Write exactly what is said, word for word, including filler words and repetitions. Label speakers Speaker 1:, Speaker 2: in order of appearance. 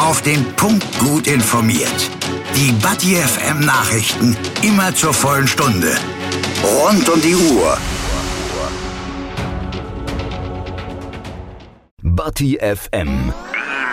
Speaker 1: auf den Punkt gut informiert. Die Bati F M Nachrichten immer zur vollen Stunde. Rund um die Uhr.
Speaker 2: Bati F M